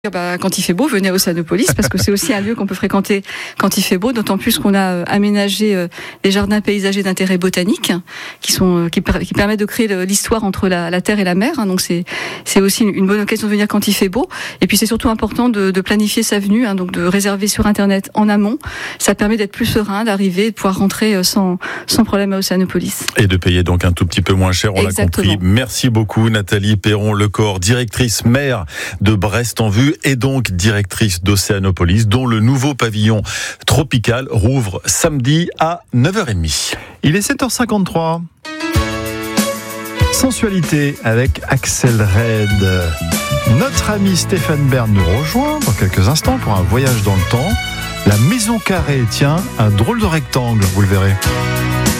Quand il fait beau, venez à Océanopolis parce que c'est aussi un lieu qu'on peut fréquenter quand il fait beau, d'autant plus qu'on a aménagé des jardins paysagers d'intérêt botanique qui permettent de créer l'histoire entre la terre et la mer. Donc c'est aussi une bonne occasion de venir quand il fait beau. Et puis c'est surtout important de planifier sa venue, donc de réserver sur Internet en amont. Ça permet d'être plus serein, d'arriver et de pouvoir rentrer sans problème à Océanopolis. Et de payer donc un tout petit peu moins cher, on l'a compris. Merci beaucoup Nathalie Perron-Lecor, directrice maire de Brest-en-Vue et donc directrice d'Océanopolis, dont le nouveau pavillon tropical rouvre samedi à 9h30. Il est 7h53. Sensualité avec Axel Red. Notre ami Stéphane Bern nous rejoint dans quelques instants pour un voyage dans le temps. La maison carrée, tiens, un drôle de rectangle, vous le verrez.